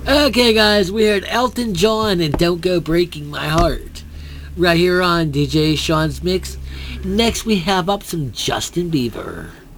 Okay, guys, we heard Elton John and Don't Go Breaking My Heart right here on DJ Sean's Mix. Next, we have up some Justin Bieber.